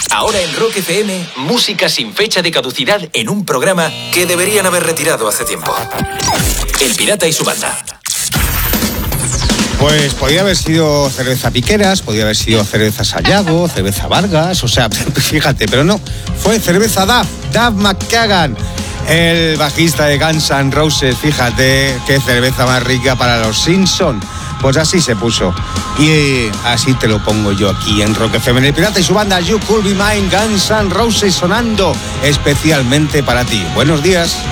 Ahora en Rock FM, música sin fecha de caducidad en un programa que deberían haber retirado hace tiempo. El Pirata y su banda. Pues podía haber sido cerveza Piqueras, podía haber sido cerveza Sayago, cerveza Vargas, o sea, fíjate, pero no, fue cerveza Duff McKagan, el bajista de Guns N' Roses, fíjate, qué cerveza más rica para los Simpson. Pues así se puso. Y así te lo pongo yo aquí en Rock FM. El Pirata y su banda, You Could Be Mine, Guns N' Roses sonando especialmente para ti. Buenos días.